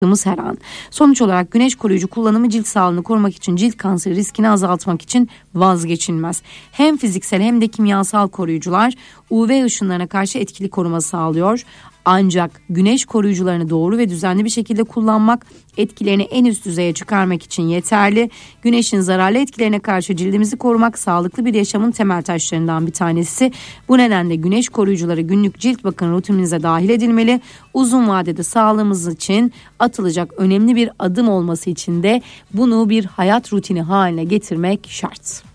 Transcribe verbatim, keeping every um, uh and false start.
her an. Sonuç olarak güneş koruyucu kullanımı cilt sağlığını korumak için, cilt kanseri riskini azaltmak için vazgeçilmez. Hem fiziksel hem de kimyasal koruyucular U V ışınlarına karşı etkili koruma sağlıyor. Ancak güneş koruyucularını doğru ve düzenli bir şekilde kullanmak etkilerini en üst düzeye çıkarmak için yeterli. Güneşin zararlı etkilerine karşı cildimizi korumak sağlıklı bir yaşamın temel taşlarından bir tanesi. Bu nedenle güneş koruyucuları günlük cilt bakım rutininize dahil edilmeli. Uzun vadede sağlığımız için atılacak önemli bir adım olması için de bunu bir hayat rutini haline getirmek şart.